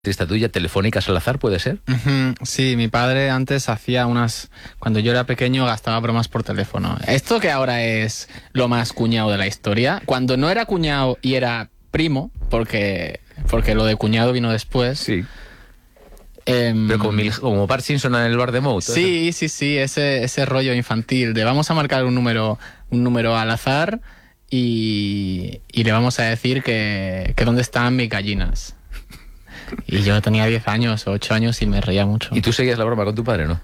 artista tuya, Telefónicas al azar, ¿puede ser? Sí, mi padre antes hacía cuando yo era pequeño gastaba bromas por teléfono. Esto que ahora es lo más cuñado de la historia, cuando no era cuñado y era primo, porque lo de cuñado vino después. Sí. Pero como Bart Simpson en el bar de Moe. Sí, ese rollo infantil de vamos a marcar un número al azar y le vamos a decir que dónde están mis gallinas. Y yo tenía 10 años o 8 años y me reía mucho. ¿Y tú seguías la broma con tu padre, no?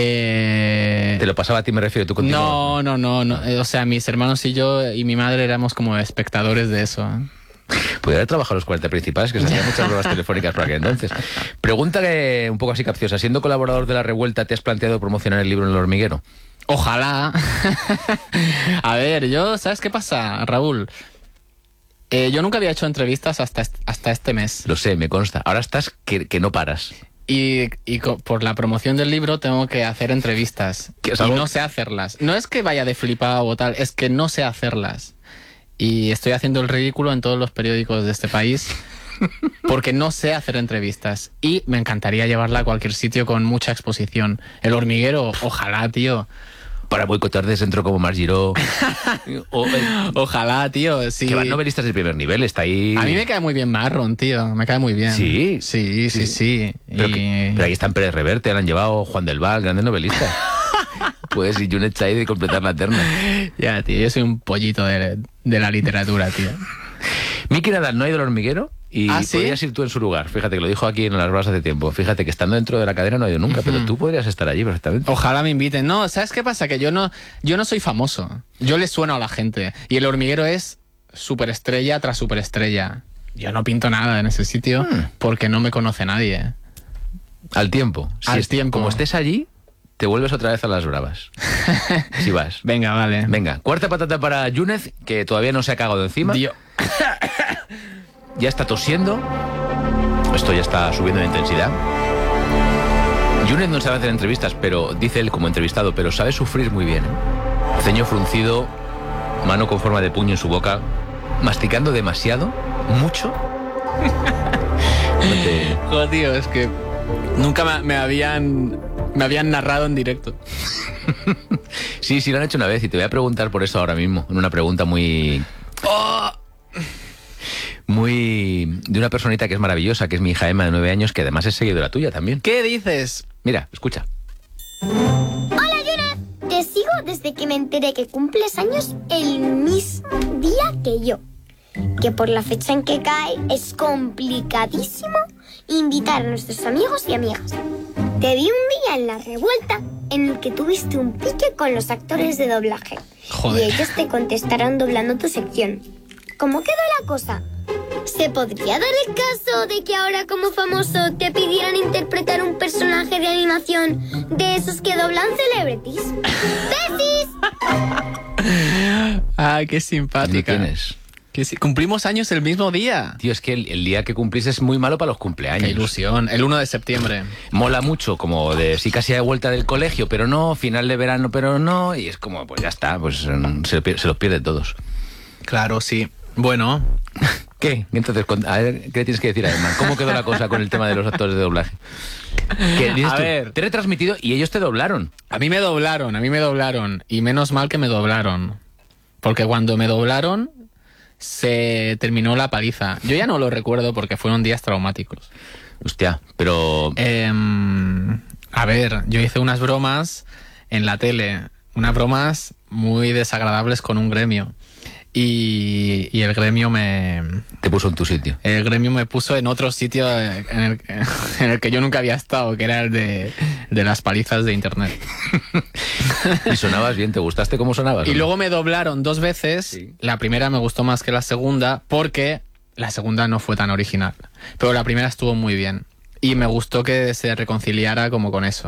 ¿Te lo pasaba a ti, me refiero, tú continuabas? No. O sea, mis hermanos y yo y mi madre éramos como espectadores de eso. Podría haber trabajado los 40 principales, que se hacían muchas bromas telefónicas por aquel entonces. Pregunta que un poco así capciosa. Siendo colaborador de La Revuelta, ¿te has planteado promocionar el libro en El Hormiguero? Ojalá. A ver, ¿sabes qué pasa, Raúl? Yo nunca había hecho entrevistas hasta este mes. Lo sé, me consta. Ahora estás que no paras. Y por la promoción del libro tengo que hacer entrevistas. Y no sé hacerlas. No es que vaya de flipado o tal, es que no sé hacerlas. Y estoy haciendo el ridículo en todos los periódicos de este país porque no sé hacer entrevistas. Y me encantaría llevarla a cualquier sitio con mucha exposición. El Hormiguero, ojalá, tío. Para boicotear de centro como Mar Giró. Ojalá, tío. Sí. Que van novelistas de primer nivel, está ahí. A mí me cae muy bien Marron, tío. Me cae muy bien. Sí. Sí. Pero ahí están Pérez Reverte, han llevado Juan del Val, grandes novelistas. Puedes ir Junet Said y completar la terna. Ya, tío, yo soy un pollito de la literatura, tío. Miki Nadal no ha ido al Hormiguero y ¿sí? podrías ir tú en su lugar. Fíjate que lo dijo aquí en Las Bravas hace tiempo. Fíjate que estando dentro de la cadena no ha ido nunca, pero tú podrías estar allí perfectamente. Ojalá me inviten. No, ¿sabes qué pasa? Que yo no soy famoso. Yo le sueno a la gente. Y El Hormiguero es superestrella tras superestrella. Yo no pinto nada en ese sitio porque no me conoce nadie. Al tiempo. Al tiempo. Como estés allí, te vuelves otra vez a Las Bravas. Si vas. Venga, vale. Venga, cuarta patata para Yúnez, que todavía no se ha cagado encima. Dios. Ya está tosiendo. Esto ya está subiendo de intensidad. Yúnez no sabe hacer entrevistas, pero dice él como entrevistado, pero sabe sufrir muy bien. Ceño fruncido, mano con forma de puño en su boca, masticando demasiado, mucho. Joder, tío, es que nunca me habían narrado en directo. Sí, lo han hecho una vez y te voy a preguntar por eso ahora mismo, en una pregunta muy de una personita que es maravillosa, que es mi hija Emma de 9 años, que además es seguidora tuya también. ¿Qué dices? Mira, escucha. Hola, Yuna. Te sigo desde que me enteré que cumples años el mismo día que yo. Que por la fecha en que cae es complicadísimo invitar a nuestros amigos y amigas. Te vi un día en La Revuelta en el que tuviste un pique con los actores de doblaje. Joder. Y ellos te contestaron doblando tu sección. ¿Cómo quedó la cosa? ¿Se podría dar el caso de que ahora como famoso te pidieran interpretar un personaje de animación de esos que doblan celebrities? ¡Besis! Ay, qué simpática. ¿Dónde tienes? Cumplimos años el mismo día. Tío, es que el día que cumplís es muy malo para los cumpleaños. Qué ilusión. El 1 de septiembre. Mola mucho, como de sí casi de vuelta del colegio, pero no, final de verano, pero no. Y es como, pues ya está, pues se los pierden todos. Claro, sí. Bueno. ¿Qué? Entonces, a ver, ¿qué le tienes que decir a Emma? ¿Cómo quedó la cosa con el tema de los actores de doblaje? ¿Qué dices a tú? ver. Te he retransmitido y ellos te doblaron. A mí me doblaron. Y menos mal que me doblaron. Porque cuando me doblaron, se terminó la paliza. Yo ya no lo recuerdo porque fueron días traumáticos. Hostia, pero... A ver, yo hice unas bromas en la tele. Unas bromas muy desagradables con un gremio. Y el gremio te puso en tu sitio. El gremio me puso en otro sitio en el que yo nunca había estado, que era el de las palizas de internet. ¿Y sonabas bien? ¿Te gustaste cómo sonabas? Y luego me doblaron 2 veces. Sí. La primera me gustó más que la segunda porque la segunda no fue tan original. Pero la primera estuvo muy bien. Y me gustó que se reconciliara como con eso.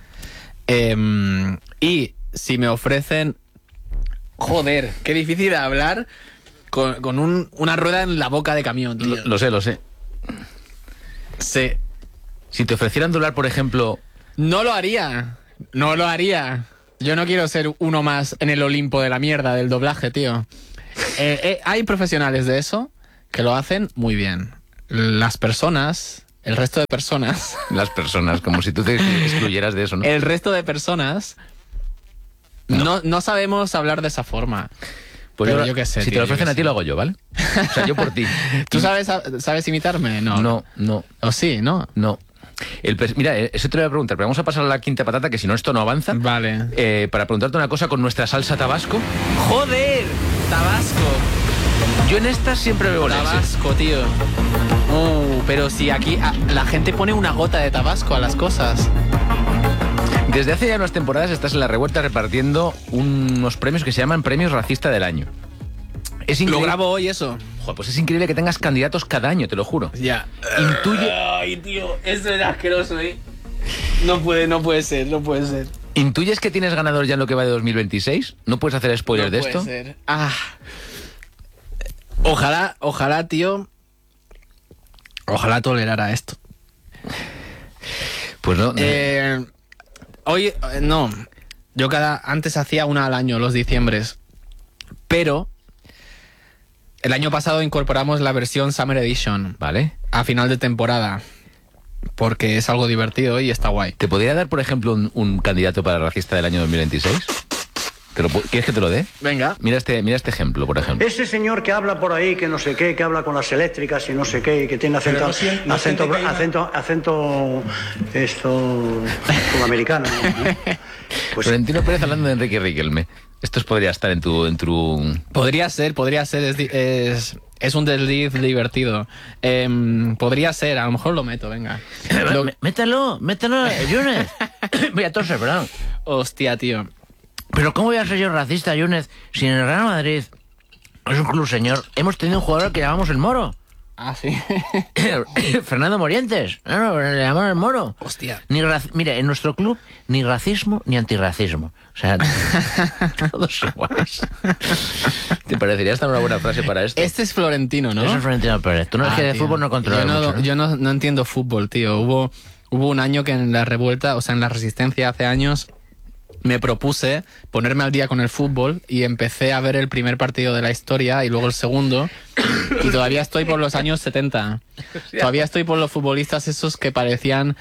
Y si me ofrecen... Joder, qué difícil de hablar con una rueda en la boca de camión, tío. Lo sé. Sí. Si te ofrecieran doblar, por ejemplo... No lo haría. Yo no quiero ser uno más en el Olimpo de la mierda del doblaje, tío. Hay profesionales de eso que lo hacen muy bien. Las personas el resto de personas... Las personas, como si tú te excluyeras de eso, ¿no? El resto de personas no sabemos hablar de esa forma. Pues pero yo qué sé, si te lo ofrecen a ti, lo hago yo, ¿vale? O sea, yo por ti. ¿Tú sabes imitarme? No. ¿O sí, no? No. Mira, eso te lo voy a preguntar, pero vamos a pasar a la quinta patata, que si no esto no avanza. Vale. Para preguntarte una cosa con nuestra salsa tabasco. ¡Joder! Tabasco. Yo en estas siempre veo leche. Tabasco, tío. Pero si aquí la gente pone una gota de tabasco a las cosas. Desde hace ya unas temporadas estás en la revuelta repartiendo unos premios que se llaman Premios Racista del Año. Es increíble. Lo grabo hoy eso. Joder, pues es increíble que tengas candidatos cada año, te lo juro. Ya. Intuye... Ay, tío, eso es asqueroso, ¿eh? No puede ser. ¿Intuyes que tienes ganador ya en lo que va de 2026? ¿No puedes hacer spoiler de esto? No puede ser. Ojalá, tío. Ojalá tolerara esto. Pues no. Hoy, no. Yo antes hacía una al año, los diciembres. Pero el año pasado incorporamos la versión Summer Edition. Vale. A final de temporada. Porque es algo divertido y está guay. ¿Te podría dar, por ejemplo, un candidato para racista del año 2026? ¿Quieres que te lo dé? Venga. Mira este ejemplo, por ejemplo. Ese señor que habla por ahí, que no sé qué, que habla con las eléctricas y no sé qué, y que tiene acento como americano, ¿no? Pues... Florentino Pérez hablando de Enrique Riquelme. Esto podría estar en tu... Podría ser. Es un desliz divertido. Podría ser, a lo mejor lo meto, venga. Mételo, Yunez. Voy a toser, perdón. Hostia, tío. Pero ¿cómo voy a ser yo racista, Yunez, si en el Real Madrid es un club, señor? Hemos tenido un jugador que llamamos el Moro. Ah, sí. Fernando Morientes. No, le llamamos el Moro. Hostia. Mira, en nuestro club ni racismo ni antirracismo. O sea, todos iguales. ¿Te parecería esta una buena frase para esto? Este es Florentino, ¿no? Eso es Florentino Pérez. Tú no es que de fútbol no controlas mucho, ¿no? Yo no entiendo fútbol, tío. Hubo un año que en la revuelta, o sea, en la resistencia hace años... Me propuse ponerme al día con el fútbol y empecé a ver el primer partido de la historia y luego el segundo y todavía estoy por los años 70. Todavía estoy por los futbolistas esos que parecían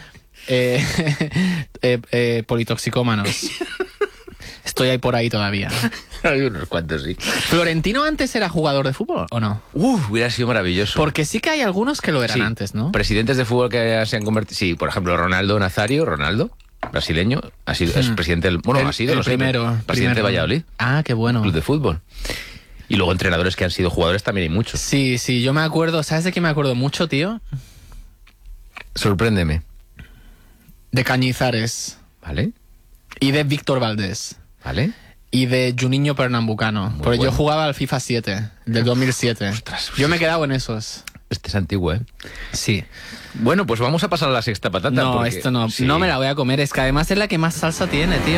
politoxicómanos. Estoy ahí por ahí todavía. Hay unos cuantos, sí. ¿Florentino antes era jugador de fútbol o no? Hubiera sido maravilloso. Porque sí que hay algunos que lo eran antes, ¿no? Presidentes de fútbol que se han convertido... Sí, por ejemplo, Ronaldo Nazario, brasileño, es presidente del... Bueno, ha sido el presidente de Valladolid. Ah, qué bueno. Club de fútbol. Y luego entrenadores que han sido jugadores también hay muchos. Sí, yo me acuerdo... ¿Sabes de qué me acuerdo mucho, tío? Sorpréndeme. De Cañizares. Vale. Y de Víctor Valdés. Vale. Y de Juninho Pernambucano. Porque bueno. yo jugaba al FIFA 7, del 2007. Ostras, yo me he quedado en esos. Este es antiguo, ¿eh? Sí. Bueno, pues vamos a pasar a la sexta patata. No, porque... esto no. Sí. No me la voy a comer. Es que además es la que más salsa tiene, tío.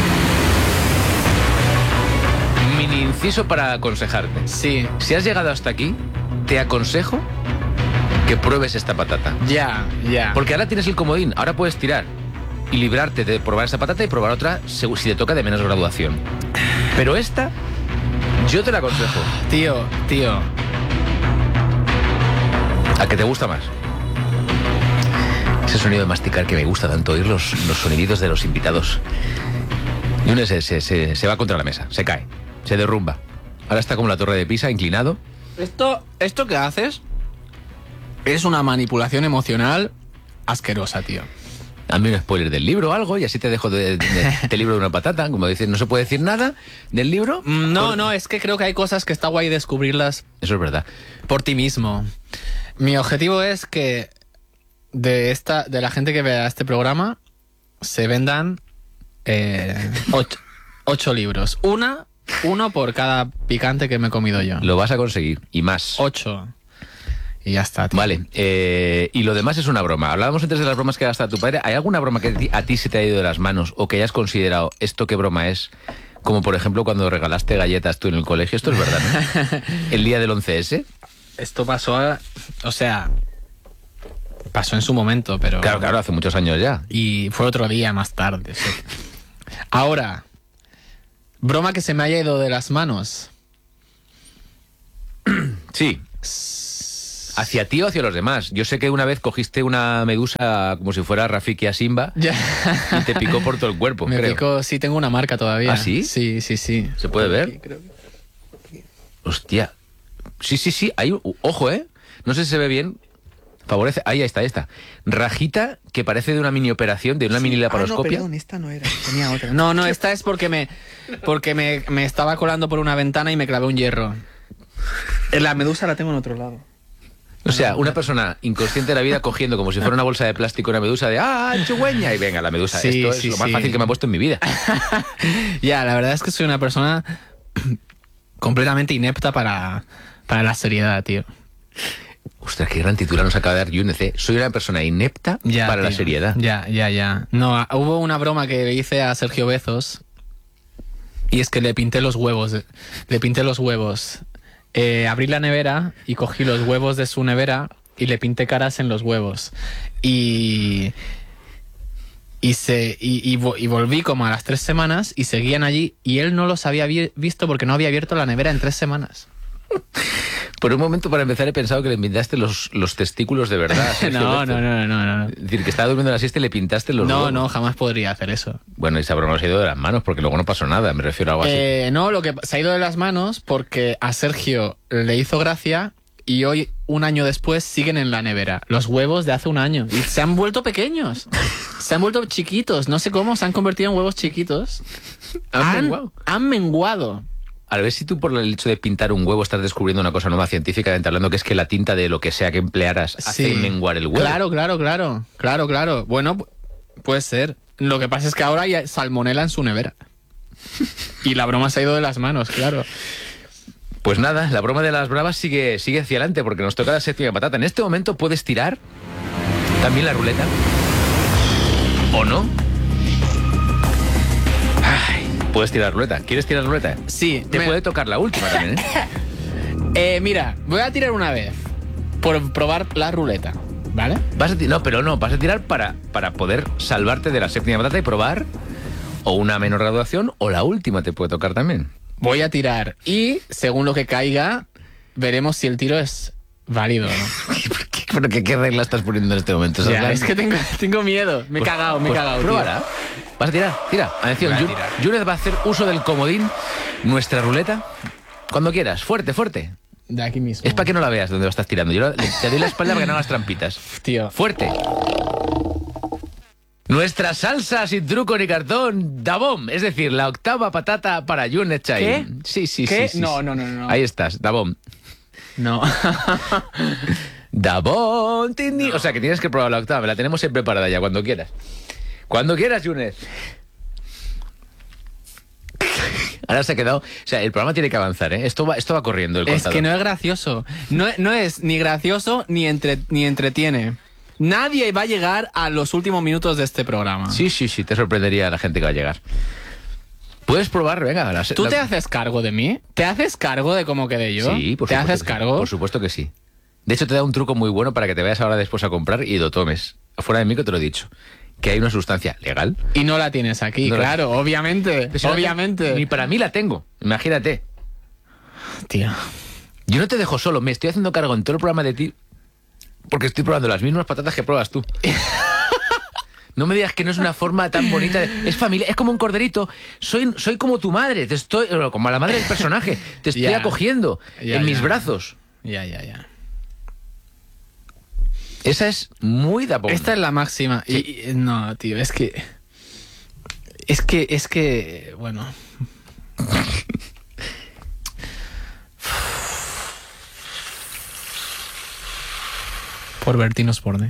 Mini inciso para aconsejarte. Sí. Si has llegado hasta aquí, te aconsejo que pruebes esta patata. Ya. Porque ahora tienes el comodín. Ahora puedes tirar y librarte de probar esa patata y probar otra si te toca de menos graduación. Pero esta, yo te la aconsejo. Tío. ¿A qué te gusta más? Ese sonido de masticar que me gusta tanto, oír los soniditos de los invitados. Y uno se va contra la mesa, se cae, se derrumba. Ahora está como la torre de Pisa, inclinado. Esto que haces es una manipulación emocional asquerosa, tío. Dame un spoiler del libro o algo y así te dejo de libro de una patata. Como dices, no se puede decir nada del libro. No, es que creo que hay cosas que está guay descubrirlas. Eso es verdad. Por ti mismo. Mi objetivo es que de la gente que vea este programa se vendan 8 libros. Uno por cada picante que me he comido yo. Lo vas a conseguir y más. 8. Y ya está, tío. Vale, y lo demás es una broma. Hablábamos antes de las bromas que ha gastado tu padre. ¿Hay alguna broma que a ti se te ha ido de las manos o que hayas considerado esto qué broma es? Como por ejemplo cuando regalaste galletas tú en el colegio. Esto es verdad, ¿no? El día del 11S. Esto pasó, pasó en su momento, pero... Claro, hace muchos años ya. Y fue otro día más tarde. Sí. Ahora, broma que se me haya ido de las manos. Sí. ¿Hacia ti o hacia los demás? Yo sé que una vez cogiste una medusa como si fuera Rafiki a Simba y te picó por todo el cuerpo, Me creo. picó, sí, tengo una marca todavía. ¿Ah, sí? Sí. ¿Se puede ver? Hostia. Sí. Ojo, ¿eh? No sé si se ve bien. Favorece. Ahí está. Rajita que parece de una mini operación, de una mini laparoscopia. No, perdón, esta no era. Tenía otra. No, esta es porque me estaba colando por una ventana y me clavé un hierro. La medusa la tengo en otro lado. O sea, una persona inconsciente de la vida cogiendo como si fuera una bolsa de plástico una medusa de chugüeña y venga, la medusa. Sí, Esto es lo más fácil que me ha puesto en mi vida. Ya, la verdad es que soy una persona completamente inepta para la seriedad, tío. Ostras, qué gran titular nos acaba de dar Yúnez, ¿eh? Soy una persona inepta para la seriedad. Ya. No, hubo una broma que le hice a Sergio Bezos y es que le pinté los huevos. Abrí la nevera y cogí los huevos de su nevera y le pinté caras en los huevos. Y volví como a las 3 semanas y seguían allí y él no los había visto porque no había abierto la nevera en 3 semanas. Por un momento, para empezar, he pensado que le pintaste los testículos de verdad. No. Es decir, que estaba durmiendo la siesta y le pintaste los huevos. No, jamás podría hacer eso. Bueno, esa broma se ha ido de las manos porque luego no pasó nada, me refiero a algo así. No, lo que se ha ido de las manos porque a Sergio le hizo gracia y hoy, un año después, siguen en la nevera. Los huevos de hace un año. Y se han vuelto pequeños. Se han vuelto chiquitos. No sé cómo, se han convertido en huevos chiquitos. Han menguado. A ver si tú por el hecho de pintar un huevo estás descubriendo una cosa nueva científicamente hablando, que es que la tinta de lo que sea que emplearas hace menguar el huevo. Claro. Bueno, puede ser. Lo que pasa es que ahora hay salmonela en su nevera. Y la broma se ha ido de las manos, claro. Pues nada, la broma de las bravas sigue hacia adelante porque nos toca la sección de patata. En este momento puedes tirar también la ruleta. ¿O no? Puedes tirar ruleta. ¿Quieres tirar ruleta? Sí. Te puede tocar la última también, ¿eh? Mira, voy a tirar una vez por probar la ruleta, ¿vale? Vas a tirar para poder salvarte de la séptima patata y probar o una menor graduación o la última te puede tocar también. Voy a tirar y según lo que caiga veremos si el tiro es válido o no. ¿Pero qué regla estás poniendo en este momento? Ya, es que tengo miedo. Me he cagado. Pruébala. ¿Vas a tirar? Tira. Atención, Yúnez va a hacer uso del comodín. Nuestra ruleta. Cuando quieras. Fuerte. De aquí mismo. Es para que no la veas donde lo estás tirando. Yo te doy la espalda para que no hagas trampitas. Tío. Fuerte. Nuestra salsa sin truco ni cartón, Dabom. Es decir, la octava patata para Yúnez Chaín. ¿Qué? Sí. ¿Qué? No. Ahí estás, Dabom. No. Dabom. O sea, que tienes que probar la octava. La tenemos preparada ya, cuando quieras. Cuando quieras, Yúnez. Ahora se ha quedado... O sea, el programa tiene que avanzar, ¿eh? Esto va corriendo el contador. Es que no es gracioso. No es ni gracioso ni entretiene. Nadie va a llegar a los últimos minutos de este programa. Sí. Te sorprendería la gente que va a llegar. Puedes probar, venga. ¿Tú te haces cargo de mí? ¿Te haces cargo de cómo quedé yo? Sí, por supuesto. ¿Te haces cargo? Por supuesto que sí. De hecho, te da un truco muy bueno para que te vayas ahora después a comprar y lo tomes. Fuera de mí que te lo he dicho. Que hay una sustancia legal. Y no la tienes aquí, claro, obviamente. Obviamente. Ni para mí la tengo, imagínate. Tío. Yo no te dejo solo, me estoy haciendo cargo en todo el programa de ti porque estoy probando las mismas patatas que pruebas tú. No me digas que no es una forma tan bonita. Es familia, es como un corderito. Soy como tu madre, como la madre del personaje. Te estoy acogiendo en mis brazos. Ya. Esa es muy Dabom. Esta es la máxima. Sí. No, tío, es que... Bueno... Por Bertín Osborne.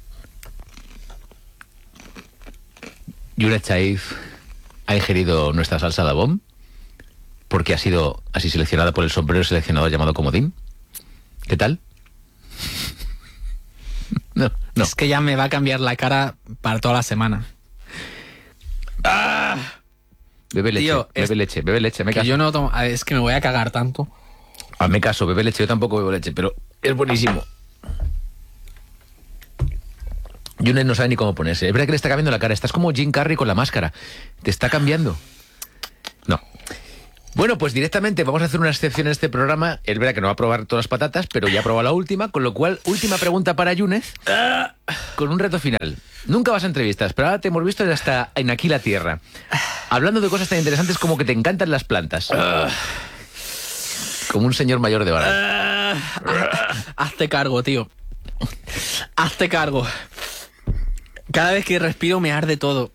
Yúnez Chaín ha ingerido nuestra salsa Dabom porque ha sido así seleccionada por el sombrero seleccionador llamado comodín. ¿Qué tal? No. Es que ya me va a cambiar la cara para toda la semana. ¡Ah! Bebe leche, Tío, bebe leche, me caso. Yo no tomo, es que me voy a cagar tanto. Me caso, bebe leche, yo tampoco bebo leche, pero es buenísimo. Yúnez no sabe ni cómo ponerse. Es verdad que le está cambiando la cara. Estás como Jim Carrey con la máscara. Te está cambiando. No. Bueno, pues directamente vamos a hacer una excepción en este programa. Es verdad que no va a probar todas las patatas, pero ya ha probado la última, con lo cual, última pregunta para Yúnez, con un reto final. Nunca vas a entrevistas, pero ahora te hemos visto hasta en Aquí la Tierra, hablando de cosas tan interesantes como que te encantan las plantas. Como un señor mayor de Baral. Hazte cargo, tío. Hazte cargo. Cada vez que respiro me arde todo.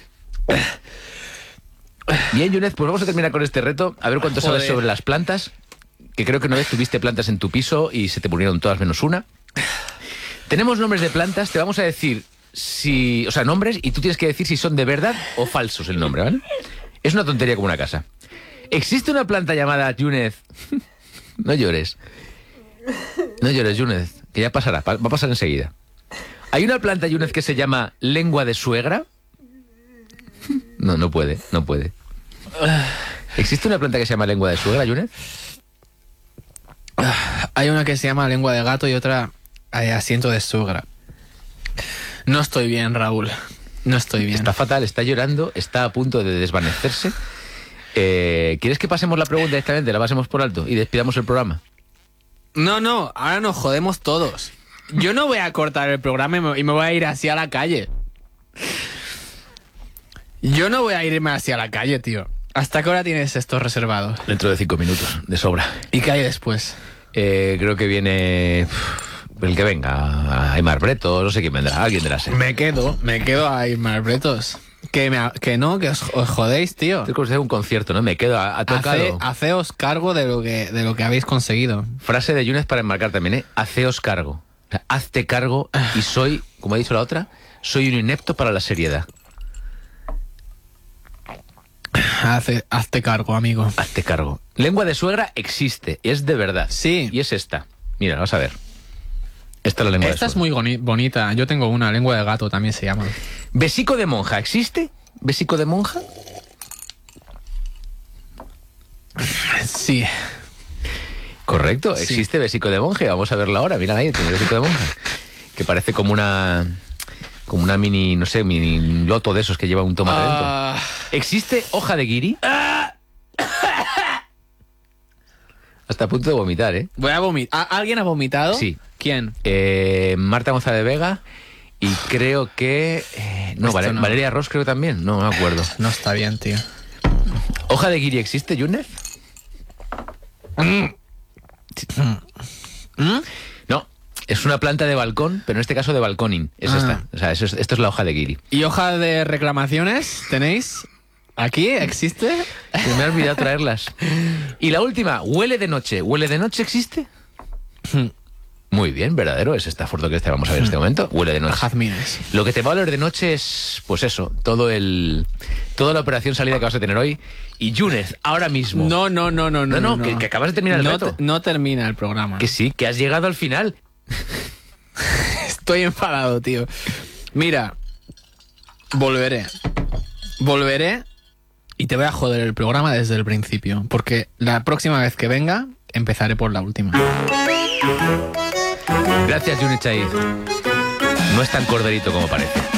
Bien, Yúnez, pues vamos a terminar con este reto. A ver cuánto sabes sobre las plantas. Que creo que una vez tuviste plantas en tu piso y se te murieron todas menos una. Tenemos nombres de plantas. Te vamos a decir si... O sea, nombres, y tú tienes que decir si son de verdad o falsos el nombre, ¿vale? Es una tontería como una casa. ¿Existe una planta llamada Yúnez? No llores. No llores, Yúnez, que ya pasará. Va a pasar enseguida. ¿Hay una planta, Yúnez, que se llama lengua de suegra? No puede. ¿Existe una planta que se llama lengua de suegra, Yúnez? Hay una que se llama lengua de gato y otra asiento de suegra. No estoy bien, Raúl. No estoy bien. Está fatal, está llorando, está a punto de desvanecerse. ¿Quieres que pasemos la pregunta directamente? La pasemos por alto y despidamos el programa. No, ahora nos jodemos todos. Yo no voy a cortar el programa y me voy a ir así a la calle. Yo no voy a irme así a la calle, tío. ¿Hasta qué hora tienes esto reservado? Dentro de 5 minutos, de sobra. ¿Y qué hay después? Creo que viene el que venga, Aimar Bretos, no sé quién vendrá, alguien de la serie. Me quedo a Aimar Bretos. Que os jodéis, tío. Tengo que hacer un concierto, ¿no? Me quedo a tocado. Haceos cargo de lo que habéis conseguido. Frase de Yúnez para enmarcar también, ¿eh? Haceos cargo. O sea, hazte cargo y soy, como ha dicho la otra, soy un inepto para la seriedad. Hazte cargo, amigo. Hazte cargo. Lengua de suegra existe, es de verdad. Sí. Y es esta. Mira, vas a ver. Esta es la lengua de suegra. Esta es muy bonita. Yo tengo una, lengua de gato también se llama. ¿Besico de monja existe? ¿Besico de monja? Sí. Correcto, existe besico de monje. Vamos a verlo ahora. Mira ahí, tiene besico de monja. Que parece como una mini, no sé, mini loto de esos que lleva un tomate dentro. ¿Existe hoja de guiri? Hasta a punto de vomitar, ¿eh? Voy a vomitar. ¿Alguien ha vomitado? Sí. ¿Quién? Marta González Vega y creo que... no, Valeria Ross creo también. No me acuerdo. No está bien, tío. ¿Hoja de guiri existe, Yúnez? No, es una planta de balcón, pero en este caso de balconing. Es esta. O sea, esto es la hoja de guiri. ¿Y hoja de reclamaciones tenéis? ¿Aquí existe? Se me ha olvidado traerlas. Y la última, huele de noche. ¿Huele de noche existe? Muy bien, verdadero. Es esta foto que te vamos a ver en este momento. Huele de noche. Jazmines. Lo que te va a oler de noche es, pues eso, toda la operación salida que vas a tener hoy. Y Yúnez, ahora mismo. No. Que acabas de terminar el reto. No termina el programa. Que sí, que has llegado al final. Estoy enfadado, tío. Mira, volveré y te voy a joder el programa desde el principio, porque la próxima vez que venga empezaré por la última. Gracias, Yúnez Chaiz. No es tan corderito como parece.